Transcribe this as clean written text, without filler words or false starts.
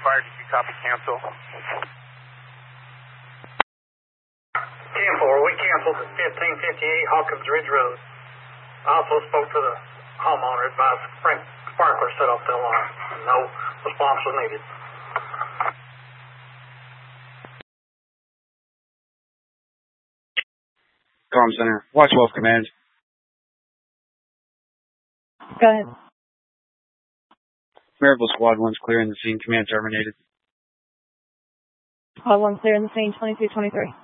fire. Did you copy cancel? 10-4, we canceled at 1558 Hawkins Ridge Road. I also spoke to the homeowner, advised sprinkler set off the alarm. No response was needed. Comm Center, Watch Wolf Command. Go ahead. Maryville Squad 1's clearing the scene. Command terminated. Squad 1 clear in the scene, 2223.